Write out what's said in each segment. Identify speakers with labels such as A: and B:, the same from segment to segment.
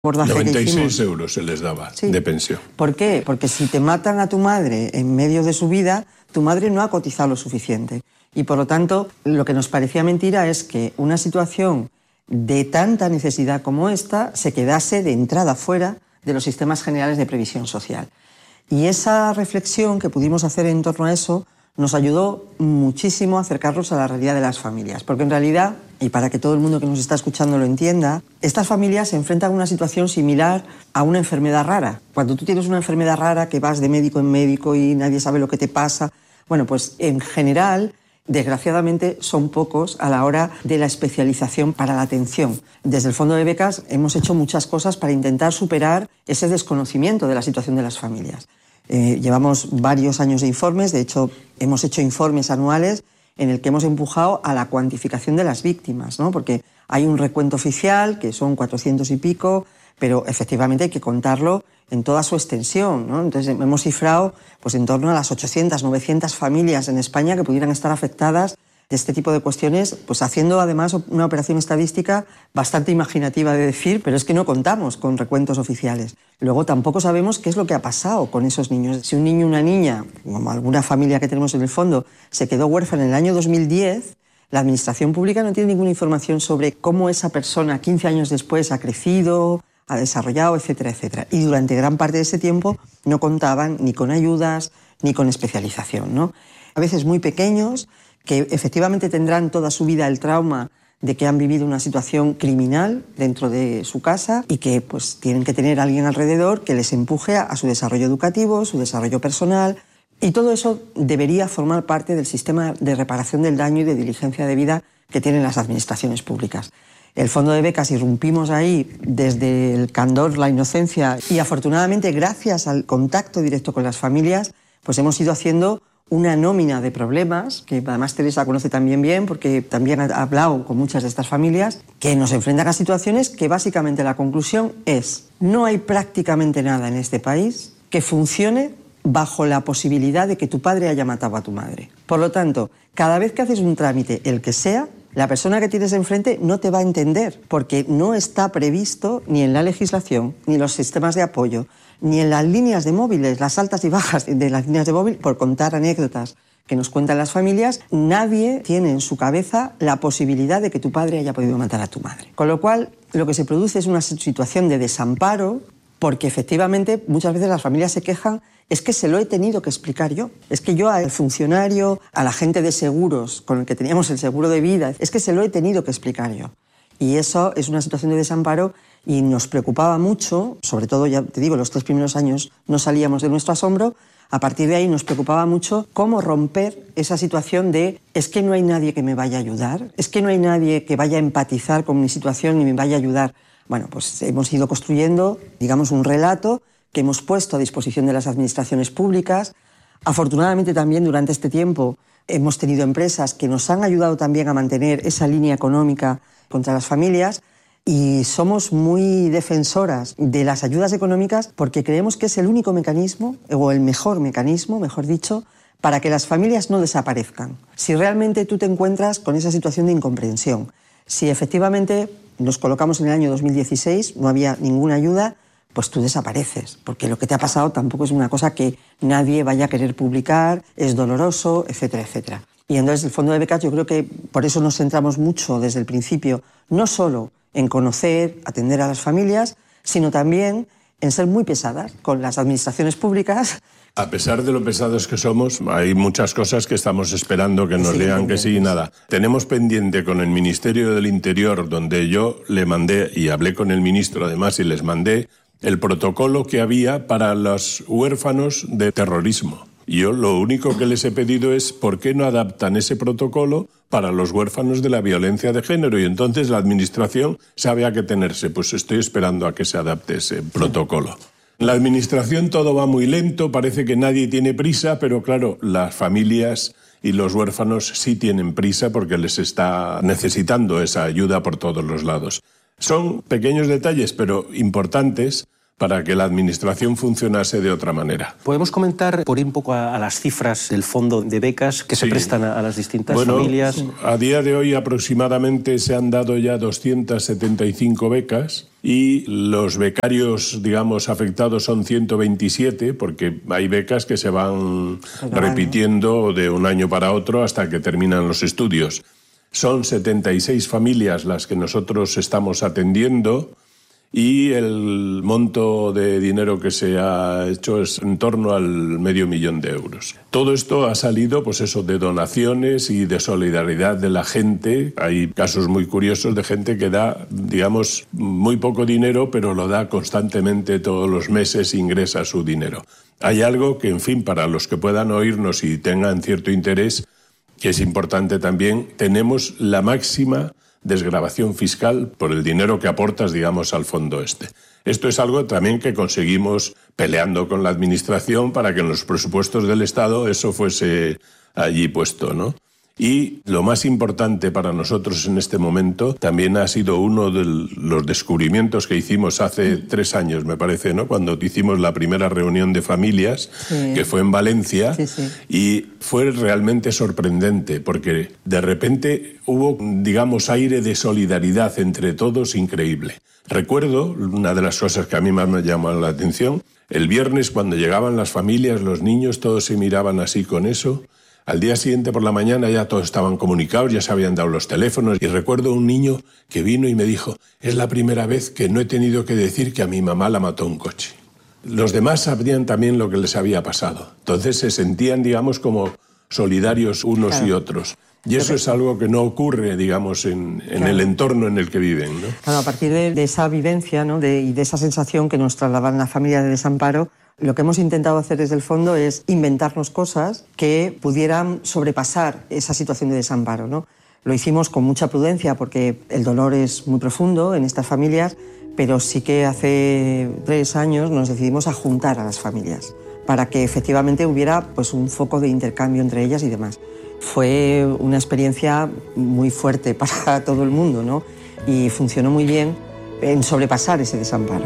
A: 96 euros se les daba de pensión.
B: ¿Por qué? Porque si te matan a tu madre en medio de su vida, tu madre no ha cotizado lo suficiente. Y por lo tanto, lo que nos parecía mentira es que una situación de tanta necesidad como esta se quedase de entrada fuera de los sistemas generales de previsión social. Y esa reflexión que pudimos hacer en torno a eso nos ayudó muchísimo a acercarnos a la realidad de las familias. Porque en realidad, y para que todo el mundo que nos está escuchando lo entienda, estas familias se enfrentan a una situación similar a una enfermedad rara. Cuando tú tienes una enfermedad rara que vas de médico en médico y nadie sabe lo que te pasa, bueno, pues en general, desgraciadamente, son pocos a la hora de la especialización para la atención. Desde el Fondo de Becas hemos hecho muchas cosas para intentar superar ese desconocimiento de la situación de las familias. Llevamos varios años de informes, de hecho hemos hecho informes anuales en el que hemos empujado a la cuantificación de las víctimas, ¿no? Porque hay un recuento oficial que son 400 y pico, pero efectivamente hay que contarlo en toda su extensión, ¿no? Entonces hemos cifrado pues, en torno a las 800, 900 familias en España que pudieran estar afectadas de este tipo de cuestiones, pues haciendo además una operación estadística bastante imaginativa de decir, pero es que no contamos con recuentos oficiales. Luego tampoco sabemos qué es lo que ha pasado con esos niños. Si un niño o una niña, como alguna familia que tenemos en el fondo, se quedó huérfana en el año 2010, la administración pública no tiene ninguna información sobre cómo esa persona 15 años después ha crecido, ha desarrollado, etcétera, etcétera. Y durante gran parte de ese tiempo no contaban ni con ayudas ni con especialización, ¿no? A veces muy pequeños, que efectivamente tendrán toda su vida el trauma de que han vivido una situación criminal dentro de su casa y que pues tienen que tener a alguien alrededor que les empuje a su desarrollo educativo, su desarrollo personal, y todo eso debería formar parte del sistema de reparación del daño y de diligencia de vida que tienen las administraciones públicas. El Fondo de Becas irrumpimos ahí desde el candor, la inocencia, y afortunadamente gracias al contacto directo con las familias pues hemos ido haciendo una nómina de problemas, que además Teresa conoce también bien, porque también ha hablado con muchas de estas familias, que nos enfrentan a situaciones que básicamente la conclusión es: no hay prácticamente nada en este país que funcione bajo la posibilidad de que tu padre haya matado a tu madre. Por lo tanto, cada vez que haces un trámite, el que sea, la persona que tienes enfrente no te va a entender, porque no está previsto ni en la legislación, ni en los sistemas de apoyo, ni en las líneas de móviles, las altas y bajas de las líneas de móvil, por contar anécdotas que nos cuentan las familias. Nadie tiene en su cabeza la posibilidad de que tu padre haya podido matar a tu madre. Con lo cual, lo que se produce es una situación de desamparo, porque efectivamente muchas veces las familias se quejan: es que se lo he tenido que explicar yo. Es que yo al funcionario, a la gente de seguros con el que teníamos el seguro de vida, es que se lo he tenido que explicar yo. Y eso es una situación de desamparo y nos preocupaba mucho, sobre todo, ya te digo, los 3 primeros años no salíamos de nuestro asombro. A partir de ahí nos preocupaba mucho cómo romper esa situación de: es que no hay nadie que me vaya a ayudar, es que no hay nadie que vaya a empatizar con mi situación y me vaya a ayudar. Bueno, pues hemos ido construyendo, digamos, un relato que hemos puesto a disposición de las administraciones públicas. Afortunadamente también durante este tiempo hemos tenido empresas que nos han ayudado también a mantener esa línea económica contra las familias, y somos muy defensoras de las ayudas económicas porque creemos que es el único mecanismo, o el mejor mecanismo, mejor dicho, para que las familias no desaparezcan. Si realmente tú te encuentras con esa situación de incomprensión, si efectivamente nos colocamos en el año 2016, no había ninguna ayuda, pues tú desapareces, porque lo que te ha pasado tampoco es una cosa que nadie vaya a querer publicar, es doloroso, etcétera, etcétera. Y entonces el Fondo de Becas, yo creo que por eso nos centramos mucho desde el principio, no solo en conocer, atender a las familias, sino también en ser muy pesadas con las administraciones públicas.
A: A pesar de lo pesados que somos, hay muchas cosas que estamos esperando que nos digan que sí y nada. Tenemos pendiente con el Ministerio del Interior, donde yo le mandé, y hablé con el ministro además, y les mandé el protocolo que había para los huérfanos de terrorismo. Yo lo único que les he pedido es ¿por qué no adaptan ese protocolo para los huérfanos de la violencia de género? Y entonces la administración sabe a qué tenerse. Pues estoy esperando a que se adapte ese protocolo. En la administración todo va muy lento, parece que nadie tiene prisa, pero claro, las familias y los huérfanos sí tienen prisa porque les está necesitando esa ayuda por todos los lados. Son pequeños detalles, pero importantes, para que la administración funcionase de otra manera.
C: ¿Podemos comentar por ir un poco a las cifras del Fondo de Becas que se prestan a las distintas familias?
A: A día de hoy aproximadamente se han dado ya 275 becas y los becarios, digamos, afectados son 127, porque hay becas que se van repitiendo de un año para otro hasta que terminan los estudios. Son 76 familias las que nosotros estamos atendiendo y el monto de dinero que se ha hecho es en torno al $500.000 de euros. Todo esto ha salido, pues eso, de donaciones y de solidaridad de la gente. Hay casos muy curiosos de gente que da, digamos, muy poco dinero, pero lo da constantemente todos los meses, ingresa su dinero. Hay algo que, en fin, para los que puedan oírnos y tengan cierto interés, que es importante también, tenemos la máxima desgravación fiscal por el dinero que aportas, digamos, al fondo este. Esto es algo también que conseguimos peleando con la Administración para que en los presupuestos del Estado eso fuese allí puesto, ¿no? Y lo más importante para nosotros en este momento también ha sido uno de los descubrimientos que hicimos hace 3 años, me parece, ¿no? Cuando hicimos la primera reunión de familias, que fue en Valencia, y fue realmente sorprendente porque de repente hubo, digamos, aire de solidaridad entre todos increíble. Recuerdo, una de las cosas que a mí más me llamó la atención, el viernes cuando llegaban las familias, los niños, todos se miraban así con eso. Al día siguiente por la mañana ya todos estaban comunicados, ya se habían dado los teléfonos y recuerdo un niño que vino y me dijo: es la primera vez que no he tenido que decir que a mi mamá la mató un coche. Los demás sabían también lo que les había pasado. Entonces se sentían, digamos, como solidarios unos y otros. Y eso es algo que no ocurre, digamos, en el entorno en el que viven, ¿no?
B: Claro, a partir de esa vivencia, ¿no? y de esa sensación que nos trasladan la familia de desamparo, lo que hemos intentado hacer desde el fondo es inventarnos cosas que pudieran sobrepasar esa situación de desamparo, ¿no? Lo hicimos con mucha prudencia porque el dolor es muy profundo en estas familias, pero sí que hace 3 años nos decidimos a juntar a las familias para que efectivamente hubiera, pues, un foco de intercambio entre ellas y demás. Fue una experiencia muy fuerte para todo el mundo, ¿no? Y funcionó muy bien en sobrepasar ese desamparo.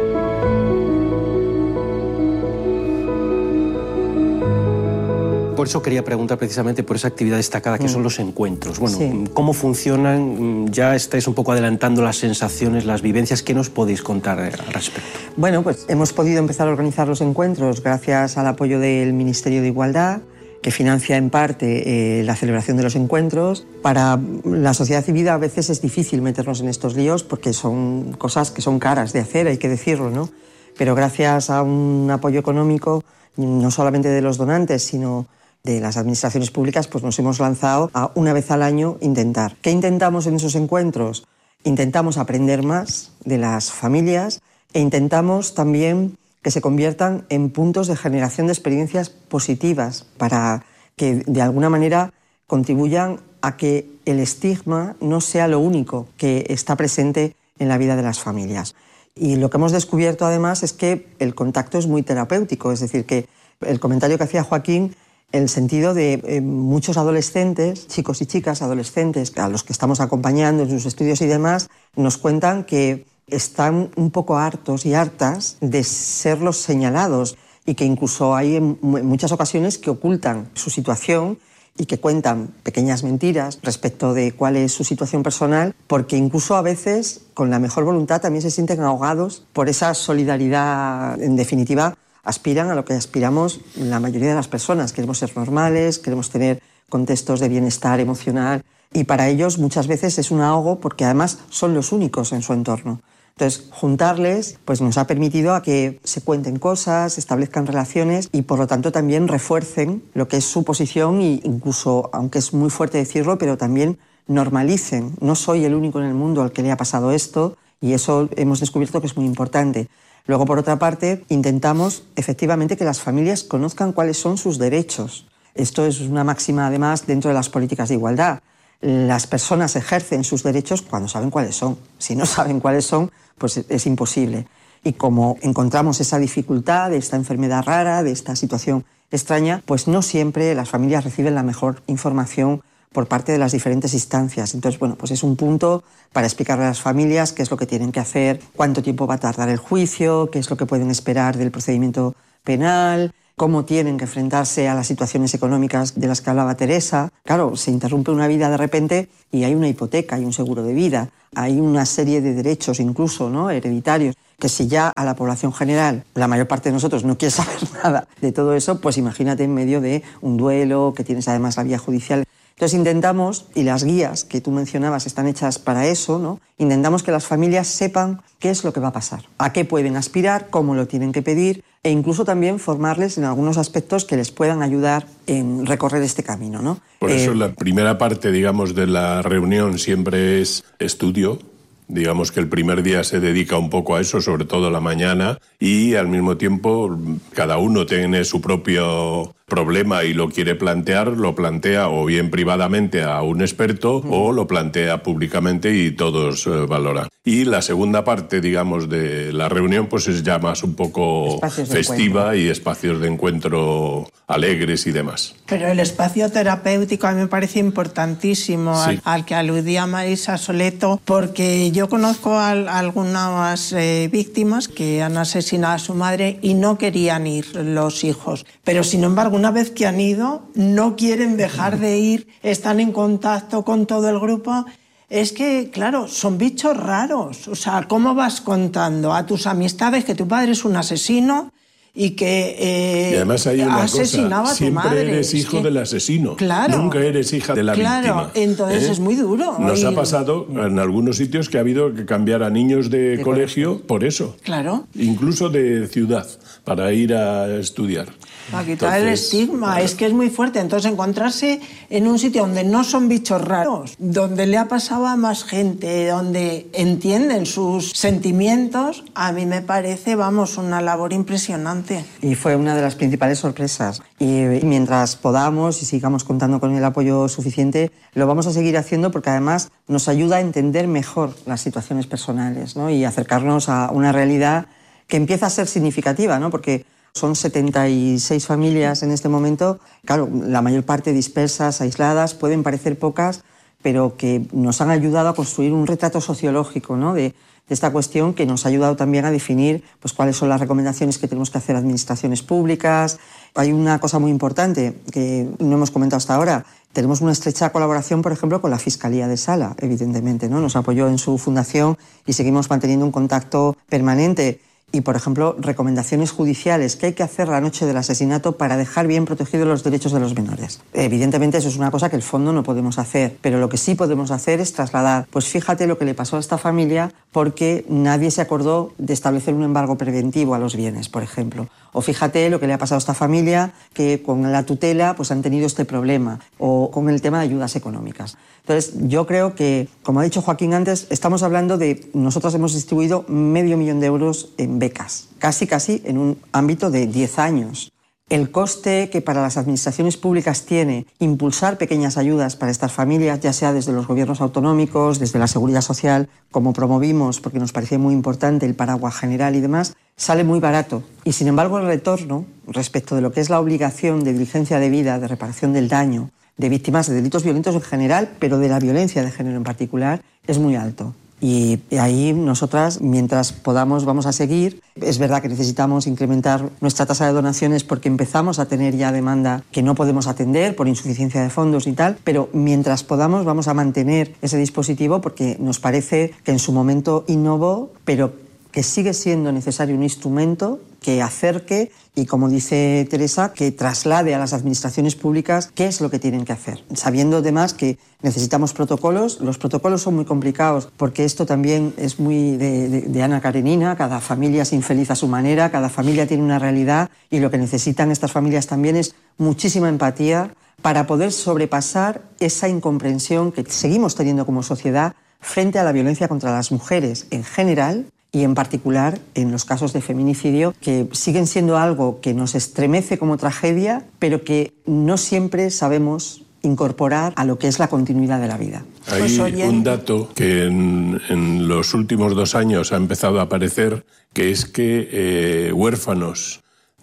C: Por eso quería preguntar precisamente por esa actividad destacada que son los encuentros. Bueno, ¿cómo funcionan? Ya estáis un poco adelantando las sensaciones, las vivencias. ¿Qué nos podéis contar al respecto?
B: Bueno, pues hemos podido empezar a organizar los encuentros gracias al apoyo del Ministerio de Igualdad, que financia en parte la celebración de los encuentros. Para la sociedad civil a veces es difícil meternos en estos líos porque son cosas que son caras de hacer, hay que decirlo, ¿no? Pero gracias a un apoyo económico, no solamente de los donantes, sino de las administraciones públicas, pues nos hemos lanzado a una vez al año intentar. ¿Qué intentamos en esos encuentros? Intentamos aprender más de las familias e intentamos también que se conviertan en puntos de generación de experiencias positivas para que de alguna manera contribuyan a que el estigma no sea lo único que está presente en la vida de las familias. Y lo que hemos descubierto además es que el contacto es muy terapéutico, es decir, que el comentario que hacía Joaquín, el sentido de muchos adolescentes, chicos y chicas adolescentes, a los que estamos acompañando en sus estudios y demás, nos cuentan que están un poco hartos y hartas de ser los señalados y que incluso hay en muchas ocasiones que ocultan su situación y que cuentan pequeñas mentiras respecto de cuál es su situación personal, porque incluso a veces, con la mejor voluntad, también se sienten ahogados por esa solidaridad. En definitiva, aspiran a lo que aspiramos la mayoría de las personas. Queremos ser normales, queremos tener contextos de bienestar emocional y para ellos muchas veces es un ahogo porque además son los únicos en su entorno. Entonces, juntarles pues nos ha permitido a que se cuenten cosas, establezcan relaciones y por lo tanto también refuercen lo que es su posición e incluso, aunque es muy fuerte decirlo, pero también normalicen. No soy el único en el mundo al que le ha pasado esto y eso hemos descubierto que es muy importante. Luego, por otra parte, intentamos efectivamente que las familias conozcan cuáles son sus derechos. Esto es una máxima, además, dentro de las políticas de igualdad. Las personas ejercen sus derechos cuando saben cuáles son. Si no saben cuáles son, pues es imposible. Y como encontramos esa dificultad de esta enfermedad rara, de esta situación extraña, pues no siempre las familias reciben la mejor información por parte de las diferentes instancias. Entonces, bueno, pues es un punto para explicarle a las familias qué es lo que tienen que hacer, cuánto tiempo va a tardar el juicio, qué es lo que pueden esperar del procedimiento penal, cómo tienen que enfrentarse a las situaciones económicas de las que hablaba Teresa. Claro, se interrumpe una vida de repente y hay una hipoteca, hay un seguro de vida, hay una serie de derechos incluso, ¿no?, hereditarios, que si ya a la población general, la mayor parte de nosotros no quiere saber nada de todo eso, pues imagínate en medio de un duelo, que tienes además la vía judicial. Entonces intentamos, y las guías que tú mencionabas están hechas para eso, ¿no?, intentamos que las familias sepan qué es lo que va a pasar, a qué pueden aspirar, cómo lo tienen que pedir, e incluso también formarles en algunos aspectos que les puedan ayudar en recorrer este camino, ¿no?
A: Por eso la primera parte, digamos, de la reunión siempre es estudio. Digamos que el primer día se dedica un poco a eso, sobre todo la mañana, y al mismo tiempo cada uno tiene su propio problema y lo quiere plantear, lo plantea o bien privadamente a un experto o lo plantea públicamente y todos valoran. Y la segunda parte, digamos, de la reunión pues es ya más un poco festiva y espacios de encuentro alegres y demás.
D: Pero el espacio terapéutico a mí me parece importantísimo, sí, al que aludía Marisa Soleto, porque yo conozco a algunas víctimas que han asesinado a su madre y no querían ir los hijos, pero sin embargo una vez que han ido no quieren dejar de ir, están en contacto con todo el grupo. Es que, claro, son bichos raros. O sea, ¿cómo vas contando a tus amistades que tu padre es un asesino y que
A: y además hay una
D: asesinaba
A: cosa,
D: a tu madre?
A: Siempre eres hijo del asesino.
D: Claro.
A: Nunca eres hija de la víctima.
D: Claro, entonces es muy duro.
A: Nos ha pasado en algunos sitios que ha habido que cambiar a niños de colegio por eso.
D: Claro.
A: Incluso de ciudad, para ir a estudiar.
D: Para quitar el estigma, es que es muy fuerte. Entonces encontrarse en un sitio donde no son bichos raros, donde le ha pasado a más gente, donde entienden sus sentimientos, a mí me parece, vamos, una labor impresionante.
B: Y fue una de las principales sorpresas. Y mientras podamos y sigamos contando con el apoyo suficiente, lo vamos a seguir haciendo porque además nos ayuda a entender mejor las situaciones personales, ¿no?, y acercarnos a una realidad que empieza a ser significativa, ¿no?, porque son 76 familias en este momento, claro, la mayor parte dispersas, aisladas, pueden parecer pocas, pero que nos han ayudado a construir un retrato sociológico, ¿no?, de esta cuestión, que nos ha ayudado también a definir pues, cuáles son las recomendaciones que tenemos que hacer a administraciones públicas. Hay una cosa muy importante que no hemos comentado hasta ahora. Tenemos una estrecha colaboración, por ejemplo, con la Fiscalía de Sala, evidentemente, ¿no? Nos apoyó en su fundación y seguimos manteniendo un contacto permanente. Y, por ejemplo, recomendaciones judiciales que hay que hacer la noche del asesinato para dejar bien protegidos los derechos de los menores. Evidentemente eso es una cosa que el fondo no podemos hacer, pero lo que sí podemos hacer es trasladar, pues fíjate lo que le pasó a esta familia porque nadie se acordó de establecer un embargo preventivo a los bienes, por ejemplo. O fíjate lo que le ha pasado a esta familia que con la tutela pues han tenido este problema, o con el tema de ayudas económicas. Entonces, yo creo que, como ha dicho Joaquín antes, estamos hablando de... Nosotros hemos distribuido 500.000 euros en becas, casi en un ámbito de 10 años. El coste que para las administraciones públicas tiene impulsar pequeñas ayudas para estas familias, ya sea desde los gobiernos autonómicos, desde la Seguridad Social, como promovimos, porque nos parecía muy importante el paraguas general y demás, sale muy barato. Y sin embargo el retorno, respecto de lo que es la obligación de diligencia debida, de reparación del daño, de víctimas de delitos violentos en general, pero de la violencia de género en particular, es muy alto. Y ahí nosotras, mientras podamos, vamos a seguir. Es verdad que necesitamos incrementar nuestra tasa de donaciones porque empezamos a tener ya demanda que no podemos atender por insuficiencia de fondos y tal, pero mientras podamos vamos a mantener ese dispositivo porque nos parece que en su momento innovó, pero que sigue siendo necesario un instrumento que acerque y, como dice Teresa, que traslade a las administraciones públicas qué es lo que tienen que hacer. Sabiendo además que necesitamos protocolos, los protocolos son muy complicados porque esto también es muy de Ana Karenina, cada familia es infeliz a su manera, cada familia tiene una realidad y lo que necesitan estas familias también es muchísima empatía para poder sobrepasar esa incomprensión que seguimos teniendo como sociedad frente a la violencia contra las mujeres en general y en particular en los casos de feminicidio, que siguen siendo algo que nos estremece como tragedia, pero que no siempre sabemos incorporar a lo que es la continuidad de la vida.
A: Hay un dato que en los últimos 2 años ha empezado a aparecer, que es que huérfanos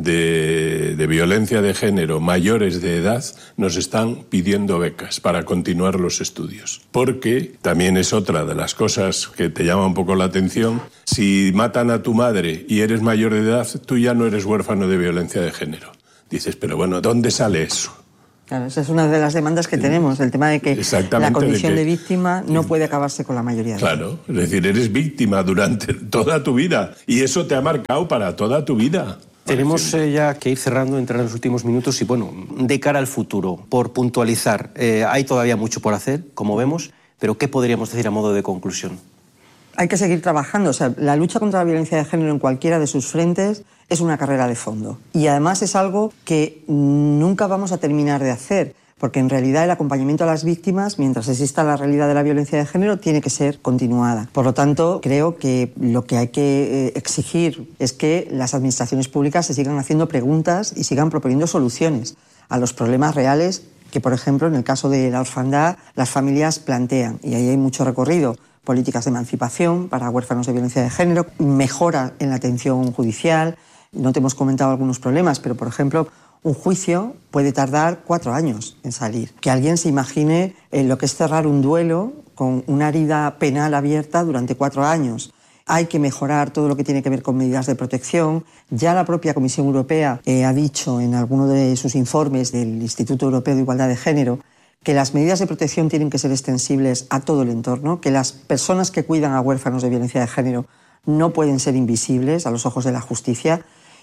A: de violencia de género mayores de edad nos están pidiendo becas para continuar los estudios. Porque también es otra de las cosas que te llama un poco la atención. Si matan a tu madre y eres mayor de edad, tú ya no eres huérfano de violencia de género. Dices, pero bueno, ¿dónde sale eso?
B: Claro, esa es una de las demandas que tenemos, el tema de que la condición de víctima no puede acabarse con la mayoría de
A: Claro, es decir, eres víctima durante toda tu vida y eso te ha marcado para toda tu vida.
C: Tenemos ya que ir cerrando, entrar en los últimos minutos y, bueno, de cara al futuro, por puntualizar, hay todavía mucho por hacer, como vemos, pero ¿qué podríamos decir a modo de conclusión?
B: Hay que seguir trabajando. O sea, la lucha contra la violencia de género en cualquiera de sus frentes es una carrera de fondo. Y además es algo que nunca vamos a terminar de hacer, porque en realidad el acompañamiento a las víctimas, mientras exista la realidad de la violencia de género, tiene que ser continuada. Por lo tanto, creo que lo que hay que exigir es que las administraciones públicas se sigan haciendo preguntas y sigan proponiendo soluciones a los problemas reales que, por ejemplo, en el caso de la orfandad, las familias plantean. Y ahí hay mucho recorrido. Políticas de emancipación para huérfanos de violencia de género, mejora en la atención judicial. No te hemos comentado algunos problemas, pero, por ejemplo, un juicio puede tardar 4 años en salir. Que alguien se imagine lo que es cerrar un duelo con una herida penal abierta durante 4 años. Hay que mejorar todo lo que tiene que ver con medidas de protección. Ya la propia Comisión Europea ha dicho en alguno de sus informes del Instituto Europeo de Igualdad de Género que las medidas de protección tienen que ser extensibles a todo el entorno, que las personas que cuidan a huérfanos de violencia de género no pueden ser invisibles a los ojos de la justicia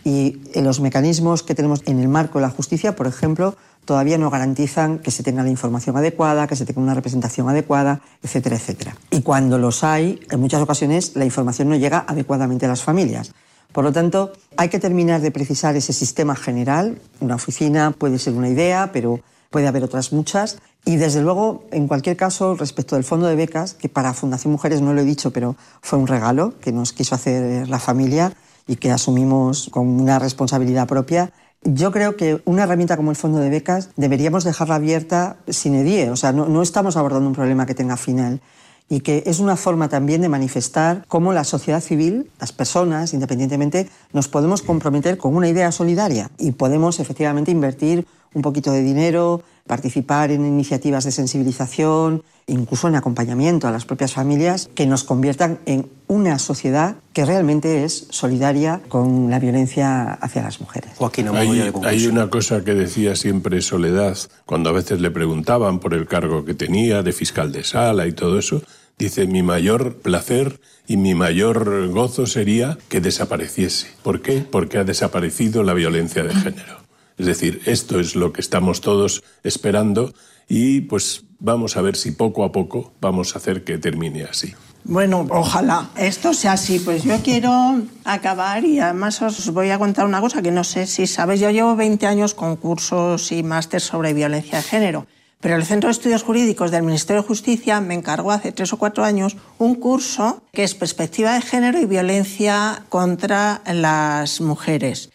B: y los mecanismos que tenemos en el marco de la justicia, por ejemplo, todavía no garantizan que se tenga la información adecuada, que se tenga una representación adecuada, etcétera, etcétera. Y cuando los hay, en muchas ocasiones la información no llega adecuadamente a las familias. Por lo tanto, hay que terminar de precisar ese sistema general. Una oficina puede ser una idea, pero puede haber otras muchas. Y desde luego, en cualquier caso, respecto del fondo de becas, que para Fundación Mujeres no lo he dicho, pero fue un regalo que nos quiso hacer la familia y que asumimos con una responsabilidad propia, yo creo que una herramienta como el fondo de becas deberíamos dejarla abierta sine die. O sea, no estamos abordando un problema que tenga final. Y que es una forma también de manifestar cómo la sociedad civil, las personas, independientemente, nos podemos comprometer con una idea solidaria y podemos efectivamente invertir un poquito de dinero, participar en iniciativas de sensibilización, incluso en acompañamiento a las propias familias, que nos conviertan en una sociedad que realmente es solidaria con la violencia hacia las mujeres.
C: Joaquín,
A: hay una cosa que decía siempre Soledad, cuando a veces le preguntaban por el cargo que tenía de fiscal de sala y todo eso, dice, mi mayor placer y mi mayor gozo sería que desapareciese. ¿Por qué? Porque ha desaparecido la violencia de género. Es decir, esto es lo que estamos todos esperando y pues vamos a ver si poco a poco vamos a hacer que termine así.
D: Bueno, ojalá esto sea así. Pues yo quiero acabar y además os voy a contar una cosa que no sé si sabéis. Yo llevo 20 años con cursos y máster sobre violencia de género, pero el Centro de Estudios Jurídicos del Ministerio de Justicia me encargó hace 3 o 4 años un curso que es Perspectiva de Género y Violencia contra las Mujeres.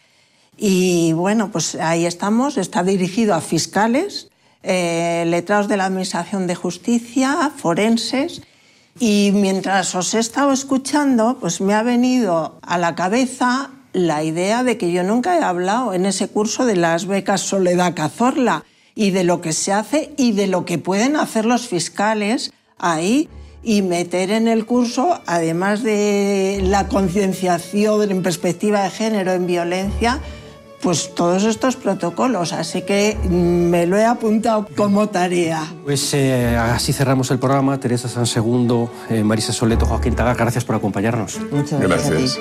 D: Y bueno, pues ahí estamos, está dirigido a fiscales, letrados de la Administración de Justicia, forenses, y mientras os he estado escuchando, pues me ha venido a la cabeza la idea de que yo nunca he hablado en ese curso de las becas Soledad Cazorla y de lo que se hace y de lo que pueden hacer los fiscales ahí y meter en el curso, además de la concienciación en perspectiva de género en violencia, pues todos estos protocolos, así que me lo he apuntado como tarea.
C: Pues así cerramos el programa. Teresa Sansegundo, Marisa Soleto, Joaquín Tagar, gracias por acompañarnos.
B: Muchas gracias.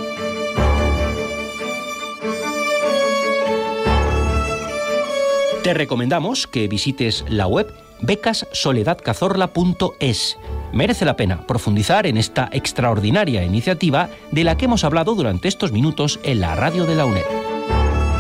E: Te recomendamos que visites la web becassoledadcazorla.es. Merece la pena profundizar en esta extraordinaria iniciativa de la que hemos hablado durante estos minutos en la radio de la UNED.